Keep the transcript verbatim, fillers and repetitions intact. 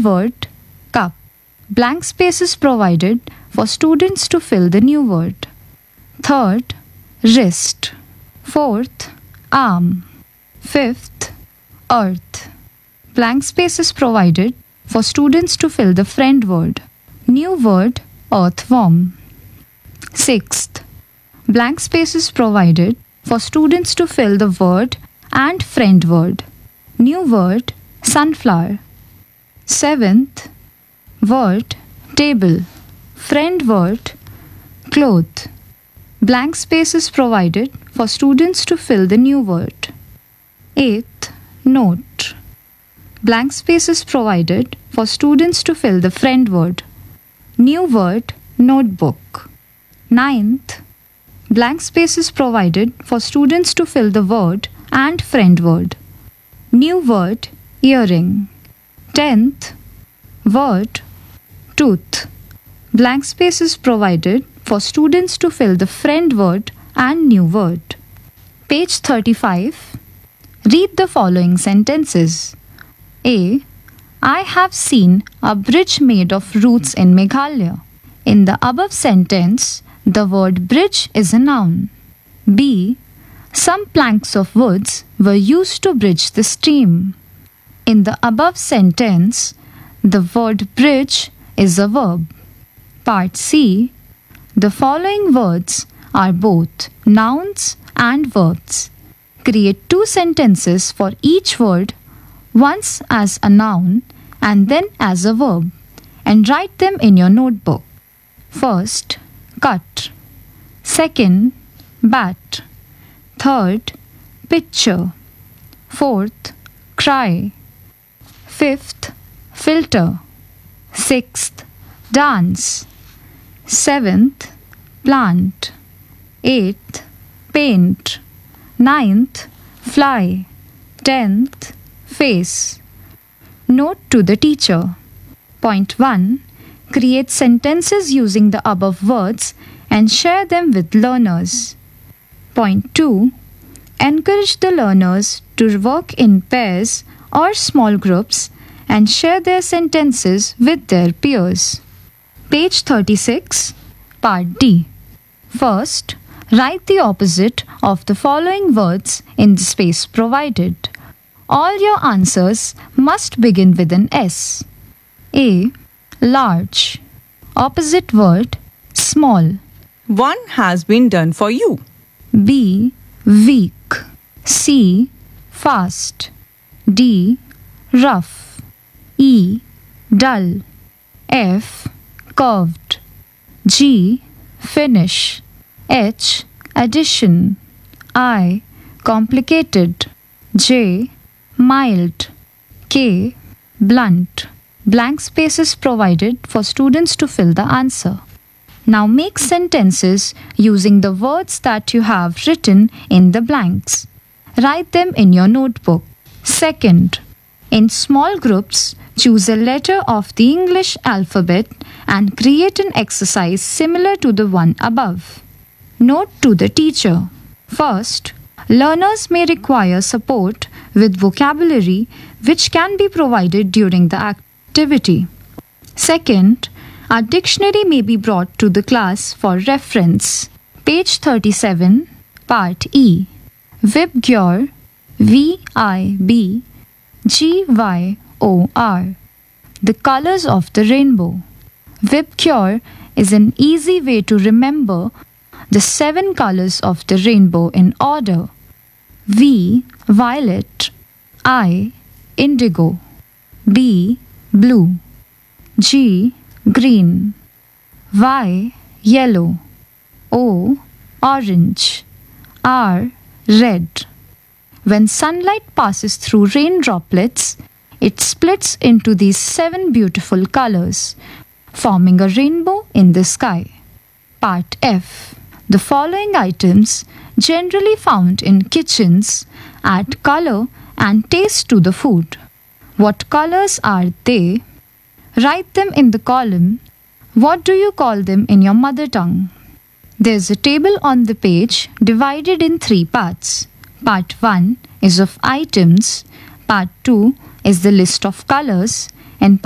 word cup. Blank space is provided for students to fill the new word. Third, wrist. Fourth, arm. Fifth, earth. Blank space is provided for students to fill the friend word. New word, earthworm. Sixth, blank space is provided for students to fill the word and friend word. New word, sunflower. Seventh, word, table. Friend word, cloth. Blank space is provided for students to fill the new word. Eighth, note. Blank space is provided for students to fill the friend word. New word, notebook. Ninth, blank space is provided for students to fill the word and friend word. New word, earring. Tenth, word, tooth. Blank space is provided for students to fill the friend word and new word. Page thirty-five. Read the following sentences. A. I have seen a bridge made of roots in Meghalaya. In the above sentence, the word bridge is a noun. B. Some planks of woods were used to bridge the stream. In the above sentence, the word bridge is a verb. Part C. The following words are both nouns and verbs. Create two sentences for each word, once as a noun and then as a verb, and write them in your notebook. First, cut. Second, bat. Third, picture. Fourth, cry. Fifth, filter. Sixth, dance. Seventh, plant. Eighth, paint. Ninth, fly. Tenth, face. Note to the teacher. Point one. Create sentences using the above words and share them with learners. Point two. Encourage the learners to work in pairs or small groups and share their sentences with their peers. Page thirty-six, Part D. First, write the opposite of the following words in the space provided. All your answers must begin with an S. A. Large. Opposite word, small. One has been done for you. B. Weak. C. Fast. D. Rough. E. Dull. F. Curved. G. Finish. H. Addition. I. Complicated. J. Mild. K. Blunt. Blank space is provided for students to fill the answer. Now make sentences using the words that you have written in the blanks. Write them in your notebook. Second, in small groups, choose a letter of the English alphabet and create an exercise similar to the one above. Note to the teacher. First, learners may require support with vocabulary which can be provided during the activity. Second, a dictionary may be brought to the class for reference. Page thirty-seven, Part E. Vibgyor, V I B G Y O R. The colors of the rainbow. Vibgyor is an easy way to remember the seven colors of the rainbow in order. V. Violet. I. Indigo. B. Blue. G. Green. Y. Yellow. O. Orange. R. Red. When sunlight passes through rain droplets, it splits into these seven beautiful colors, forming a rainbow in the sky. Part F. The following items, generally found in kitchens, add color and taste to the food. What colors are they? Write them in the column. What do you call them in your mother tongue? There's a table on the page divided in three parts. Part one is of items, Part two is the list of colors, and